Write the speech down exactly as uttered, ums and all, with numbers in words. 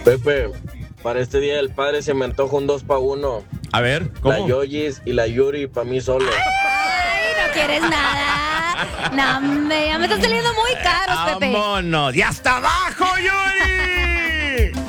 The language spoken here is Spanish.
Pepe, para este día del padre se me antoja un dos pa' uno. A ver, ¿cómo? La Yoyis y la Yuri para mí solo. Ay, no quieres nada. No, hombre, ya me están saliendo muy caros, Pepe. ¡Vámonos! ¡Y hasta abajo, Yuri!